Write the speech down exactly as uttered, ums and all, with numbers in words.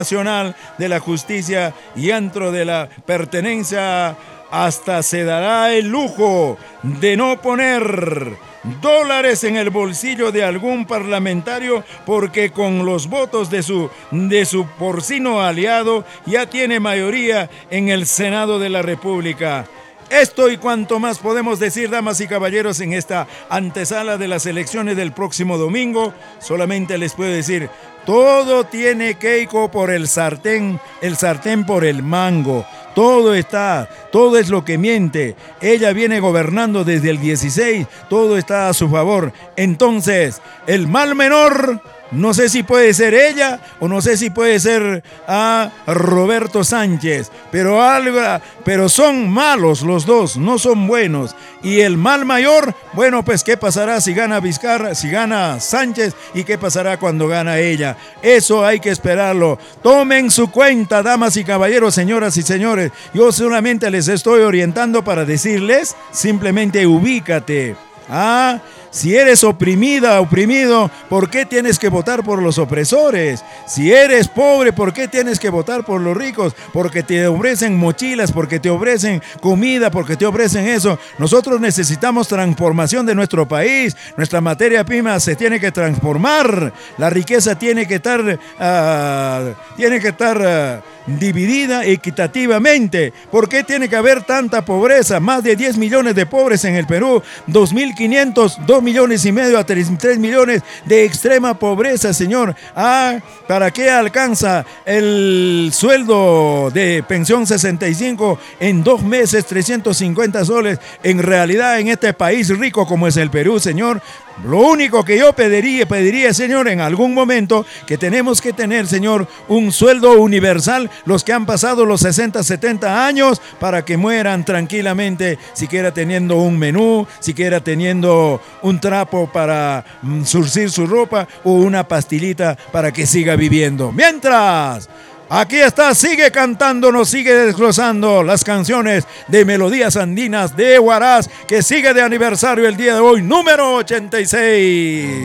Nacional de la Justicia y antro de la pertenencia hasta se dará el lujo de no poner dólares en el bolsillo de algún parlamentario porque con los votos de su, de su porcino aliado ya tiene mayoría en el Senado de la República. Esto y cuanto más podemos decir, damas y caballeros, en esta antesala de las elecciones del próximo domingo. Solamente les puedo decir, todo tiene Keiko por el sartén, el sartén por el mango. Todo está, todo es lo que miente. Ella viene gobernando desde el dieciséis, todo está a su favor. Entonces, el mal menor, no sé si puede ser ella o no sé si puede ser a Roberto Sánchez, pero algo, pero son malos los dos, no son buenos. Y el mal mayor, bueno, pues qué pasará si gana Vizcarra, si gana Sánchez y qué pasará cuando gana ella. Eso hay que esperarlo. Tomen su cuenta, damas y caballeros, señoras y señores. Yo solamente les estoy orientando para decirles, simplemente ubícate. Ah, si eres oprimida, oprimido, ¿por qué tienes que votar por los opresores? Si eres pobre, ¿por qué tienes que votar por los ricos? Porque te ofrecen mochilas, porque te ofrecen comida, porque te ofrecen eso. Nosotros necesitamos transformación de nuestro país. Nuestra materia prima se tiene que transformar. La riqueza tiene que estar, uh, tiene que estar uh, dividida equitativamente. ¿Por qué tiene que haber tanta pobreza? Más de diez millones de pobres en el Perú, dos mil quinientos, dos millones y medio a tres millones de extrema pobreza, señor. Ah, ¿para qué alcanza el sueldo de pensión sesenta y cinco en dos meses, trescientos cincuenta soles? En realidad, en este país rico como es el Perú, señor, lo único que yo pediría, pediría, señor, en algún momento que tenemos que tener, señor, un sueldo universal, los que han pasado los sesenta, setenta años, para que mueran tranquilamente, siquiera teniendo un menú, siquiera teniendo un trapo para mm, surcir su ropa o una pastillita para que siga viviendo. Mientras, aquí está, sigue cantándonos, sigue desglosando las canciones de Melodías Andinas de Huaraz, que sigue de aniversario el día de hoy, número ochenta y seis.